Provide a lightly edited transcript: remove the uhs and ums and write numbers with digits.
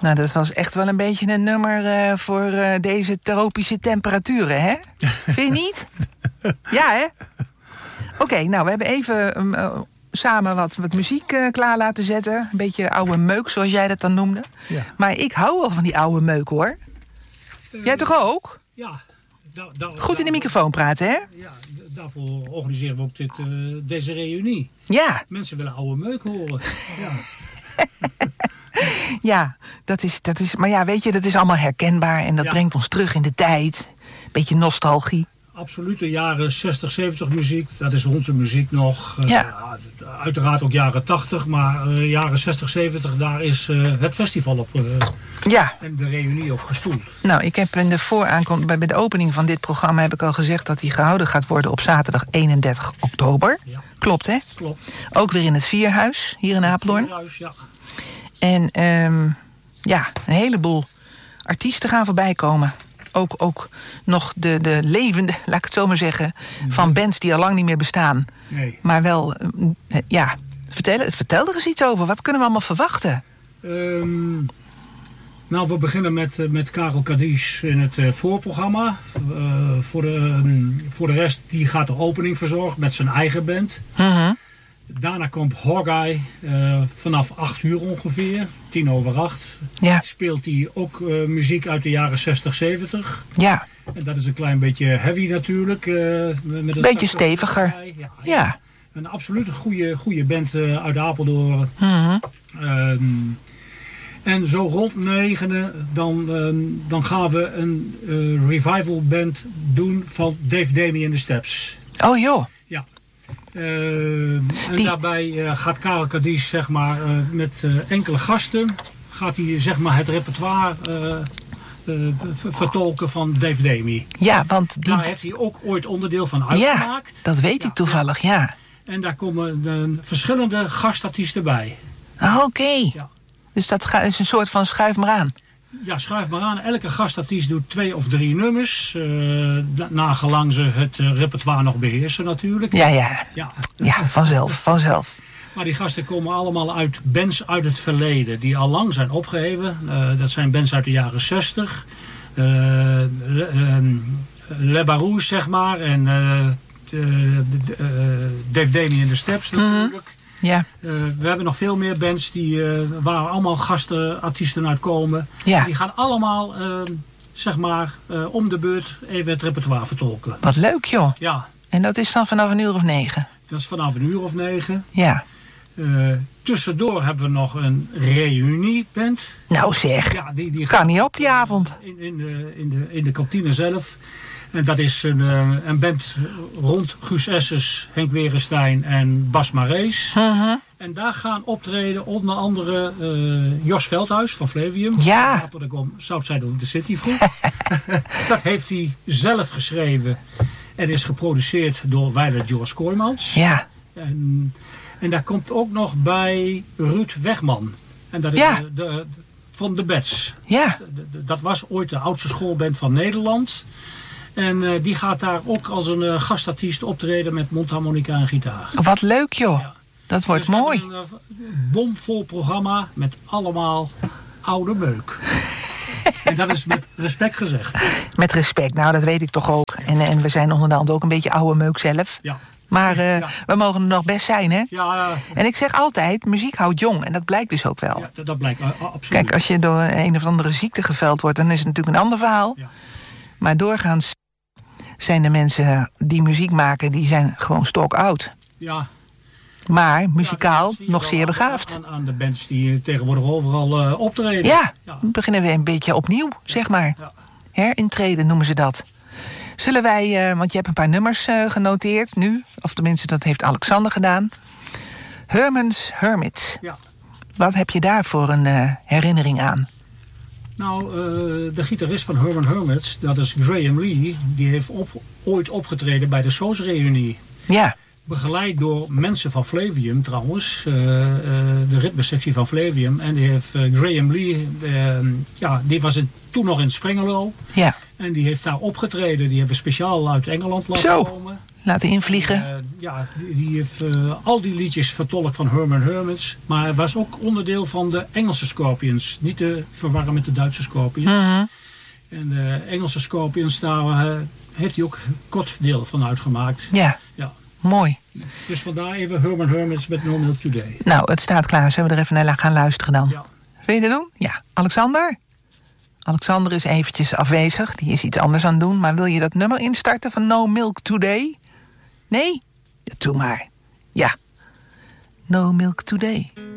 Nou, dat was echt wel een beetje een nummer voor deze tropische temperaturen, hè? Vind je niet? Ja, hè? Oké, nou, we hebben even samen wat muziek klaar laten zetten. Een beetje oude meuk, zoals jij dat dan noemde. Ja. Maar ik hou wel van die oude meuk, hoor. Jij toch ook? Ja. Goed in de microfoon praten, hè? Ja, daarvoor organiseren we ook deze reunie. Ja. Mensen willen oude meuk horen. Ja. Ja, dat is... Maar ja, weet je, dat is allemaal herkenbaar. En dat brengt ons terug in de tijd. Beetje nostalgie. Absoluut, de jaren 60, 70 muziek. Dat is onze muziek nog. Ja. Uiteraard ook jaren 80. Maar jaren 60, 70, daar is het festival op. En de reunie op gestoeld. Nou, ik heb in de bij de opening van dit programma heb ik al gezegd dat die gehouden gaat worden op zaterdag 31 oktober. Ja. Klopt, hè? Klopt. Ook weer in het Vierhuis, hier in Apeldoorn. Vierhuis, ja. En een heleboel artiesten gaan voorbij komen. Ook nog de levende, laat ik het zo maar zeggen, van bands die al lang niet meer bestaan. Nee. Maar wel, vertel er eens iets over. Wat kunnen we allemaal verwachten? Nou, we beginnen met Karel Kadies in het voorprogramma. Voor de rest, die gaat de opening verzorgen met zijn eigen band. Mm-hmm. Daarna komt Hawkeye vanaf 8 uur ongeveer, 7:50. Ja. Speelt hij ook muziek uit de jaren 60, 70. Ja. En dat is een klein beetje heavy natuurlijk. Met een beetje steviger. Ja. Een absoluut goede band uit Apeldoorn. Mm-hmm. En zo rond 9 dan gaan we een revival band doen van Dave Demi and the Steps. Oh joh. Ja. En daarbij gaat Karel Kadies zeg maar met enkele gasten gaat hij zeg maar het repertoire vertolken van Dave Demi. Ja, want daar heeft hij ook ooit onderdeel van uitgemaakt. Ja, dat weet ik toevallig, ja. En daar komen verschillende gastartiesten bij. Oké. Ja. Dus dat is een soort van schuif maar aan. Ja, schuif maar aan. Elke gastartiest doet 2 of 3 nummers. Nagelang ze het repertoire nog beheersen natuurlijk. Ja, vanzelf. Maar die gasten komen allemaal uit bands uit het verleden. Die al lang zijn opgeheven. Dat zijn bands uit de jaren 60. Le Barouche zeg maar. En Dave Demi and the Steps natuurlijk. Ja. We hebben nog veel meer bands waar allemaal gastartiesten uitkomen. Ja. Die gaan allemaal zeg maar om de beurt even het repertoire vertolken. Wat leuk joh. Ja. En dat is dan vanaf 9:00? Dat is vanaf 9:00. Ja. Tussendoor hebben we nog een reunieband. Nou zeg, ja, die kan niet op die avond. In de kantine zelf. En dat is een band rond Guus Essers, Henk Werenstein en Bas Marees. Uh-huh. En daar gaan optreden onder andere Jos Veldhuis van Flavium. Ja. Southside of the City vroeg. Dat heeft hij zelf geschreven. En is geproduceerd door Weiler George Kooijmans. Ja. En daar komt ook nog bij Ruud Wegman. En dat is van de Bats. Ja. Dat was ooit de oudste schoolband van Nederland. En die gaat daar ook als een gastartiest optreden met mondharmonica en gitaar. Wat leuk joh. Ja. Dat wordt dus mooi. Een bomvol programma met allemaal oude meuk. En dat is met respect gezegd. Met respect, nou dat weet ik toch ook. En we zijn onderhand ook een beetje oude meuk zelf. Ja. Maar we mogen er nog best zijn, hè? Ja. En ik zeg altijd, muziek houdt jong. En dat blijkt dus ook wel. Ja, dat blijkt absoluut. Kijk, als je door een of andere ziekte geveld wordt, dan is het natuurlijk een ander verhaal. Ja. Maar doorgaans zijn de mensen die muziek maken, die zijn gewoon stokoud. Ja. Maar muzikaal nog zeer begaafd. Aan de bands die tegenwoordig overal optreden. Ja, dan beginnen we een beetje opnieuw, zeg maar. Ja. Herintreden noemen ze dat. Zullen wij, want je hebt een paar nummers genoteerd nu. Of tenminste, dat heeft Alexander gedaan. Herman's Hermits. Ja. Wat heb je daar voor een herinnering aan? Nou, de gitarist van Herman Hermits, dat is Graham Lee. Die heeft ooit opgetreden bij de Soos-reunie. Ja. Begeleid door mensen van Flavium trouwens. De ritmesectie van Flavium. En die heeft Graham Lee, die was toen nog in Sprengeloo. Ja. En die heeft daar opgetreden. Die hebben speciaal uit Engeland laten komen. laten invliegen. Die heeft al die liedjes vertolkt van Herman Hermits. Maar hij was ook onderdeel van de Engelse Scorpions. Niet te verwarren met de Duitse Scorpions. Mhm. En de Engelse Scorpions, daar heeft hij ook een kort deel van uitgemaakt. Ja, mooi. Dus vandaar even Herman Hermits met No Milk Today. Nou, het staat klaar. Zullen we er even naar gaan luisteren dan? Ja. Wil je dat doen? Ja. Alexander? Alexander is eventjes afwezig. Die is iets anders aan het doen. Maar wil je dat nummer instarten van No Milk Today? Nee? Ja, doe maar. Ja. No Milk Today.